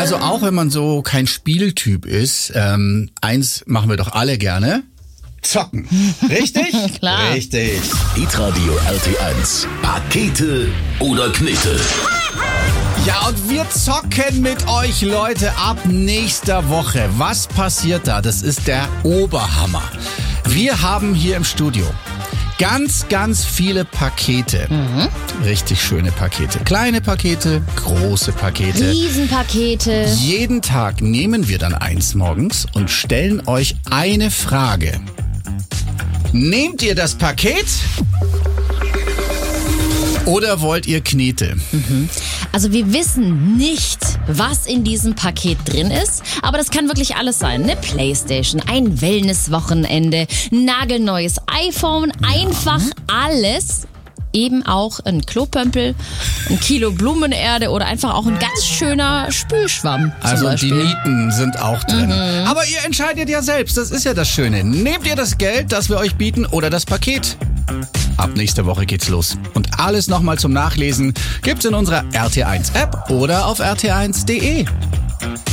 Also auch wenn man so kein Spieltyp ist, eins machen wir doch alle gerne. Zocken. Richtig? Klar. Richtig. Hitradio RT1. Pakete oder Knete? Ja, und wir zocken mit euch, Leute, ab nächster Woche. Was passiert da? Das ist der Oberhammer. Wir haben hier im Studio ganz, ganz viele Pakete. Richtig schöne Pakete. Kleine Pakete, große Pakete. Riesenpakete. Jeden Tag nehmen wir dann eins morgens und stellen euch eine Frage. Nehmt ihr das Paket oder wollt ihr Knete? Also wir wissen nicht, was in diesem Paket drin ist, aber das kann wirklich alles sein. Eine Playstation, ein Wellnesswochenende, ein nagelneues iPhone, einfach alles. Eben auch ein Klopömpel, ein Kilo Blumenerde oder einfach auch ein ganz schöner Spülschwamm. Also die Nieten sind auch drin. Aber ihr entscheidet ja selbst, das ist ja das Schöne. Nehmt ihr das Geld, das wir euch bieten, oder das Paket? Ab nächster Woche geht's los. Und alles nochmal zum Nachlesen gibt's in unserer RT1 App oder auf rt1.de.